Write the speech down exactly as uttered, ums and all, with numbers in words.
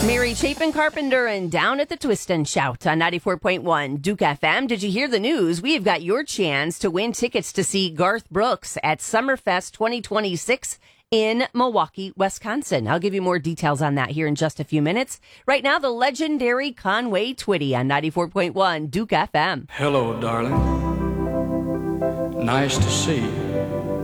Mary Chapin Carpenter and Down at the Twist and Shout on ninety-four point one Duke F M. Did you hear the news? We've got your chance to win tickets to see Garth Brooks at Summerfest twenty twenty-six in Milwaukee, Wisconsin. I'll give you more details on that here in just a few minutes. Right now, the legendary Conway Twitty on ninety-four point one Duke F M. Hello, darling. Nice to see you.